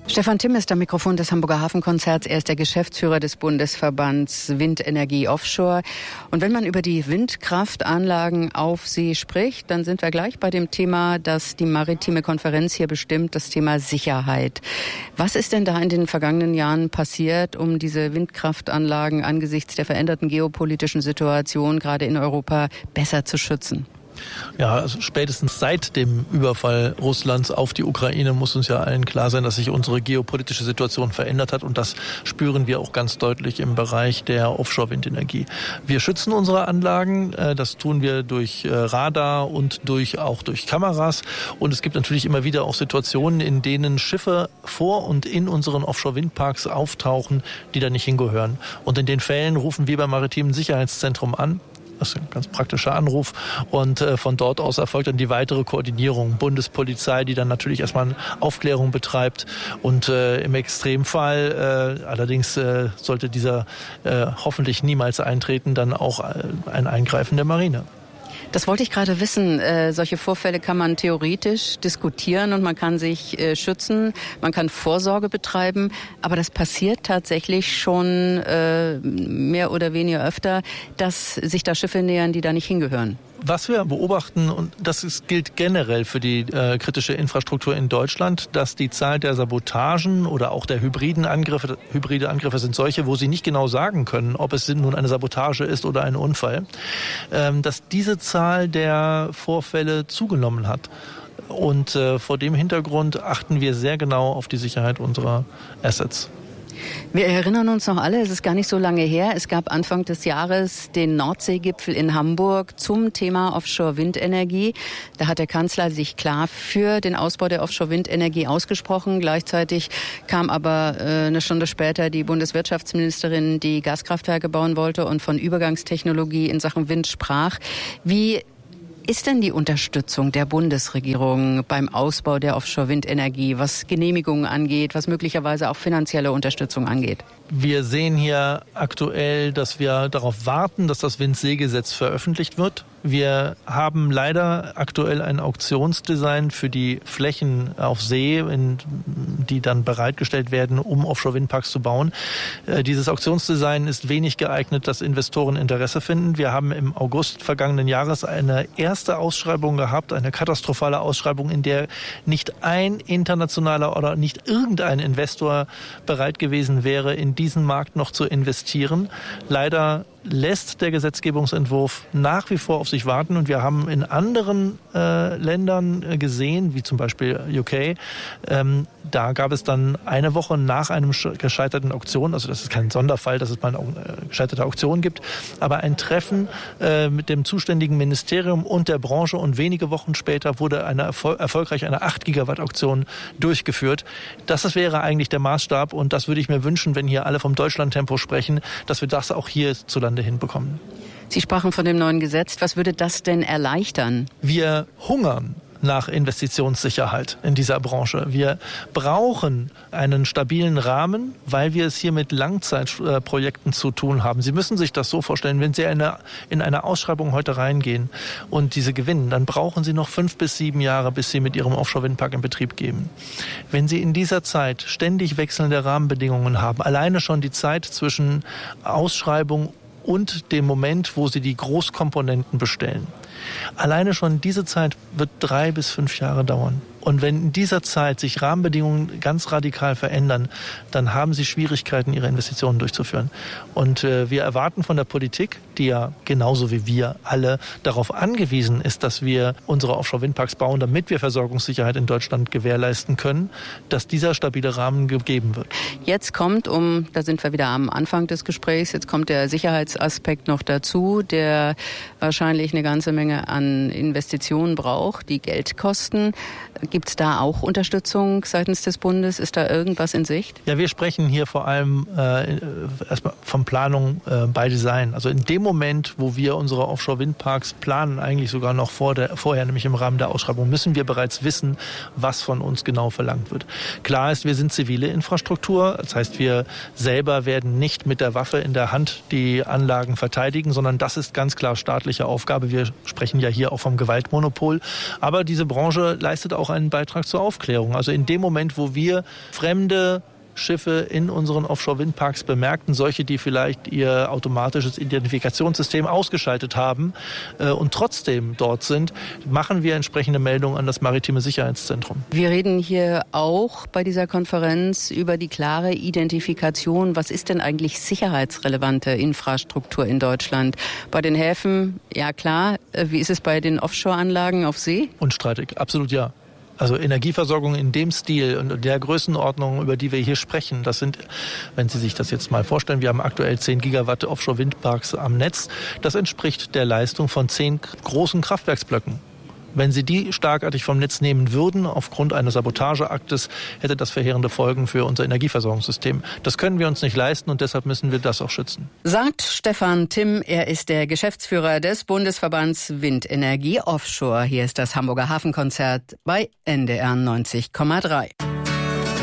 Stefan Timm ist am Mikrofon des Hamburger Hafenkonzerts. Er ist der Geschäftsführer des Bundesverbands Windenergie Offshore. Und wenn man über die Windkraftanlagen auf See spricht, dann sind wir gleich bei dem Thema, das die maritime Konferenz hier bestimmt, das Thema Sicherheit. Was ist denn da in den vergangenen Jahren passiert, um diese Windkraftanlagen angesichts der veränderten geopolitischen Situation gerade in Europa besser zu schützen? Ja, also spätestens seit dem Überfall Russlands auf die Ukraine muss uns ja allen klar sein, dass sich unsere geopolitische Situation verändert hat. Und das spüren wir auch ganz deutlich im Bereich der Offshore-Windenergie. Wir schützen unsere Anlagen. Das tun wir durch Radar und auch durch Kameras. Und es gibt natürlich immer wieder auch Situationen, in denen Schiffe vor und in unseren Offshore-Windparks auftauchen, die da nicht hingehören. Und in den Fällen rufen wir beim Maritimen Sicherheitszentrum an. Das ist ein ganz praktischer Anruf und von dort aus erfolgt dann die weitere Koordinierung. Bundespolizei, die dann natürlich erstmal Aufklärung betreibt und im Extremfall, allerdings sollte dieser hoffentlich niemals eintreten, dann auch ein Eingreifen der Marine. Das wollte ich gerade wissen. Solche Vorfälle kann man theoretisch diskutieren und man kann sich schützen, man kann Vorsorge betreiben, aber das passiert tatsächlich schon mehr oder weniger öfter, dass sich da Schiffe nähern, die da nicht hingehören. Was wir beobachten, und gilt generell für die kritische Infrastruktur in Deutschland, dass die Zahl der Sabotagen oder auch der hybride Angriffe sind solche, wo sie nicht genau sagen können, ob es nun eine Sabotage ist oder ein Unfall, dass diese Zahl der Vorfälle zugenommen hat. Und vor dem Hintergrund achten wir sehr genau auf die Sicherheit unserer Assets. Wir erinnern uns noch alle, es ist gar nicht so lange her. Es gab Anfang des Jahres den Nordseegipfel in Hamburg zum Thema Offshore-Windenergie. Da hat der Kanzler sich klar für den Ausbau der Offshore-Windenergie ausgesprochen. Gleichzeitig kam aber eine Stunde später die Bundeswirtschaftsministerin, die Gaskraftwerke bauen wollte und von Übergangstechnologie in Sachen Wind sprach. Wie ist denn die Unterstützung der Bundesregierung beim Ausbau der Offshore-Windenergie, was Genehmigungen angeht, was möglicherweise auch finanzielle Unterstützung angeht? Wir sehen hier aktuell, dass wir darauf warten, dass das Windseegesetz veröffentlicht wird. Wir haben leider aktuell ein Auktionsdesign für die Flächen auf See, die dann bereitgestellt werden, um Offshore-Windparks zu bauen. Dieses Auktionsdesign ist wenig geeignet, dass Investoren Interesse finden. Wir haben im August vergangenen Jahres eine erste Ausschreibung gehabt, eine katastrophale Ausschreibung, in der nicht ein internationaler oder nicht irgendein Investor bereit gewesen wäre, in diesen Markt noch zu investieren. Leider lässt der Gesetzgebungsentwurf nach wie vor auf sich warten und wir haben in anderen Ländern gesehen, wie zum Beispiel UK, da gab es dann eine Woche nach einem gescheiterten Auktion, also das ist kein Sonderfall, dass es mal eine gescheiterte Auktion gibt, aber ein Treffen mit dem zuständigen Ministerium und der Branche und wenige Wochen später wurde erfolgreich eine 8 Gigawatt Auktion durchgeführt. Das wäre eigentlich der Maßstab und das würde ich mir wünschen, wenn hier alle vom Deutschlandtempo sprechen, dass wir das auch hier zulande hinbekommen. Sie sprachen von dem neuen Gesetz. Was würde das denn erleichtern? Wir hungern nach Investitionssicherheit in dieser Branche. Wir brauchen einen stabilen Rahmen, weil wir es hier mit Langzeitprojekten zu tun haben. Sie müssen sich das so vorstellen, wenn Sie in eine Ausschreibung heute reingehen und diese gewinnen, dann brauchen Sie noch 5 bis 7 Jahre, bis Sie mit Ihrem Offshore-Windpark in Betrieb gehen. Wenn Sie in dieser Zeit ständig wechselnde Rahmenbedingungen haben, alleine schon die Zeit zwischen Ausschreibung und dem Moment, wo Sie die Großkomponenten bestellen. Alleine schon diese Zeit wird 3 bis 5 Jahre dauern. Und wenn in dieser Zeit sich Rahmenbedingungen ganz radikal verändern, dann haben Sie Schwierigkeiten, Ihre Investitionen durchzuführen. Und wir erwarten von der Politik, die ja genauso wie wir alle darauf angewiesen ist, dass wir unsere Offshore-Windparks bauen, damit wir Versorgungssicherheit in Deutschland gewährleisten können, dass dieser stabile Rahmen gegeben wird. Jetzt kommt, da sind wir wieder am Anfang des Gesprächs, jetzt kommt der Sicherheitsaspekt noch dazu, der wahrscheinlich eine ganze Menge an Investitionen braucht, die Geld kosten. Gibt es da auch Unterstützung seitens des Bundes? Ist da irgendwas in Sicht? Ja, wir sprechen hier vor allem erstmal von Planung by Design. Also in dem Moment, wo wir unsere Offshore-Windparks planen, eigentlich sogar noch vorher, nämlich im Rahmen der Ausschreibung, müssen wir bereits wissen, was von uns genau verlangt wird. Klar ist, wir sind zivile Infrastruktur. Das heißt, wir selber werden nicht mit der Waffe in der Hand die Anlagen verteidigen, sondern das ist ganz klar staatliche Aufgabe. Wir sprechen ja hier auch vom Gewaltmonopol. Aber diese Branche leistet auch einen einen Beitrag zur Aufklärung. Also in dem Moment, wo wir fremde Schiffe in unseren Offshore-Windparks bemerkten, solche, die vielleicht ihr automatisches Identifikationssystem ausgeschaltet haben und trotzdem dort sind, machen wir entsprechende Meldungen an das Maritime Sicherheitszentrum. Wir reden hier auch bei dieser Konferenz über die klare Identifikation. Was ist denn eigentlich sicherheitsrelevante Infrastruktur in Deutschland? Bei den Häfen, ja klar. Wie ist es bei den Offshore-Anlagen auf See? Unstreitig, absolut ja. Also Energieversorgung in dem Stil und der Größenordnung, über die wir hier sprechen, das sind, wenn Sie sich das jetzt mal vorstellen, wir haben aktuell 10 Gigawatt Offshore-Windparks am Netz. Das entspricht der Leistung von 10 großen Kraftwerksblöcken. Wenn Sie die starkartig vom Netz nehmen würden, aufgrund eines Sabotageaktes, hätte das verheerende Folgen für unser Energieversorgungssystem. Das können wir uns nicht leisten und deshalb müssen wir das auch schützen. Sagt Stefan Timm, er ist der Geschäftsführer des Bundesverbands Windenergie Offshore. Hier ist das Hamburger Hafenkonzert bei NDR 90,3.